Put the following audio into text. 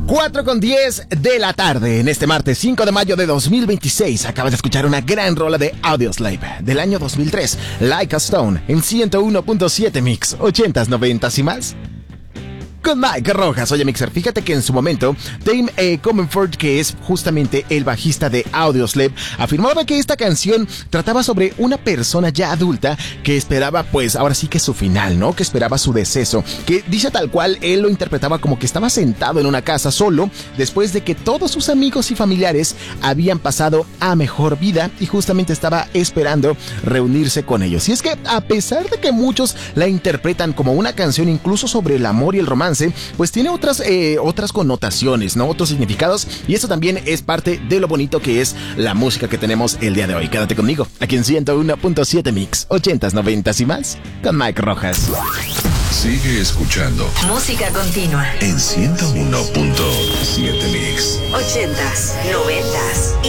4:10 de la tarde, en este martes 5 de mayo de 2026. Acabas de escuchar una gran rola de Audioslave del año 2003, Like a Stone, en 101.7 Mix, 80s, 90s y más. Con Mike Rojas. Oye, Mixer, fíjate que en su momento Dame Comerford, que es justamente el bajista de Audioslave, afirmaba que esta canción trataba sobre una persona ya adulta que esperaba, pues, ahora sí que su final, ¿no? Que esperaba su deceso, que dice tal cual, él lo interpretaba como que estaba sentado en una casa solo, después de que todos sus amigos y familiares habían pasado a mejor vida y justamente estaba esperando reunirse con ellos. Y es que, a pesar de que muchos la interpretan como una canción incluso sobre el amor y el romance, pues tiene otras connotaciones, ¿no? Otros significados, y eso también es parte de lo bonito que es la música que tenemos el día de hoy. Quédate conmigo, aquí en 101.7 Mix, 80s, 90s y más, con Mike Rojas. Sigue escuchando música continua en 101.7 Mix, 80s, 90s y